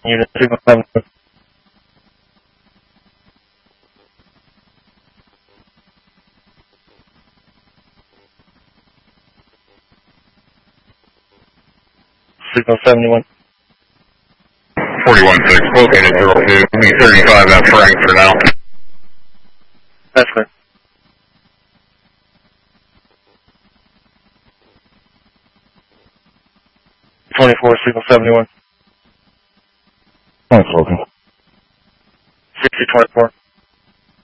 Unit Signal 7. Signal 71. 41-6, located 02. Give me 35 at Frank for now. That's clear. .24, Signal 71. Thanks, Logan. 6024.